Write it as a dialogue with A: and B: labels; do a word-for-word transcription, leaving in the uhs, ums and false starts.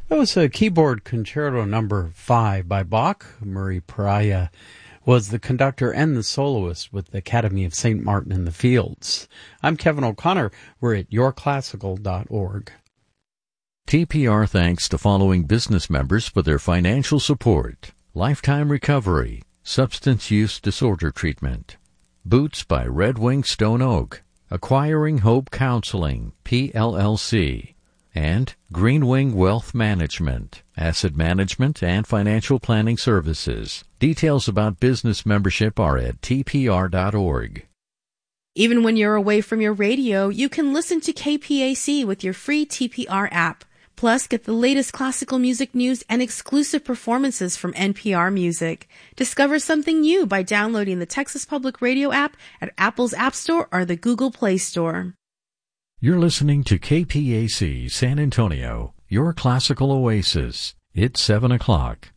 A: That was a keyboard concerto number five by Bach. Murray Pariah was the conductor and the soloist with the Academy of Saint Martin in the Fields. I'm Kevin O'Connor. We're at your classical dot org.
B: T P R thanks the following business members for their financial support: Lifetime Recovery, Substance Use Disorder Treatment; Boots by Red Wing Stone Oak; Acquiring Hope Counseling, P L L C; and Green Wing Wealth Management, asset management and financial planning services. Details about business membership are at T P R dot org.
C: Even when you're away from your radio, you can listen to K P A C with your free T P R app. Plus, get the latest classical music news and exclusive performances from N P R Music. Discover something new by downloading the Texas Public Radio app at Apple's App Store or the Google Play Store.
B: You're listening to K P A C San Antonio, your classical oasis. It's seven o'clock.